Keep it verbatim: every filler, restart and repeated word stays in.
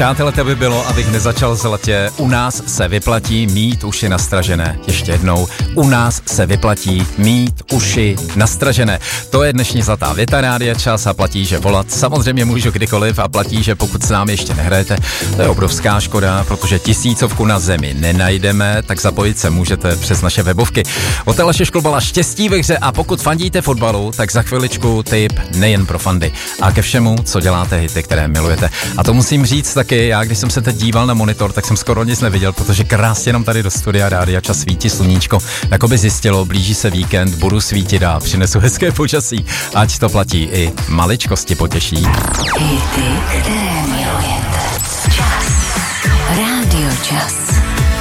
Přátelé, to by bylo, abych nezačal zlatě. U nás se vyplatí mít uši nastražené. Ještě jednou. U nás se vyplatí mít uši nastražené. To je dnešní zlatá věta Rádia Čas a platí, že volat samozřejmě můžu kdykoliv a platí, že pokud s námi ještě nehrajete, to je obrovská škoda, protože tisícovku na zemi nenajdeme, tak zapojit se můžete přes naše webovky. Od Aleše Šklbala štěstí ve hře a pokud fandíte fotbalu, tak za chviličku tip nejen pro fandy a ke všemu, co děláte hity, které milujete. A to musím říct taky, já když jsem se teď díval na monitor, tak jsem skoro nic neviděl, protože krásně jenom tady do studia Rádia Čas svítí sluníčko. Jakoby zjistilo, blíží se víkend, budu svítit a přinesu hezké počasí, ať to platí i maličkosti potěší. Hity, které milujete. Čas. Rádio Čas.